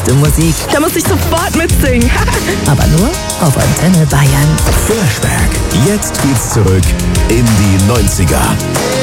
beste Musik. Da muss ich sofort mitsingen. Aber nur auf Antenne Bayern. Flashback. Jetzt geht's zurück in die 90er.